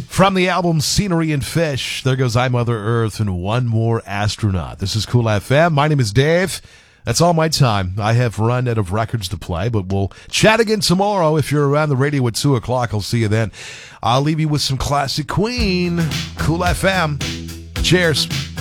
From the album Scenery and Fish, there goes I Mother Earth and One More Astronaut. This is Cool FM. My name is Dave. That's all my time. I have run out of records to play, but we'll chat again tomorrow. If you're around the radio at 2 o'clock, I'll see you then. I'll leave you with some classic Queen. Cool FM. Cheers.